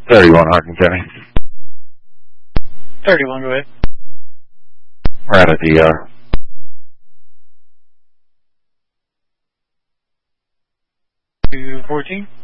31 Harkin County. 31, go ahead. We're at a DR. 214.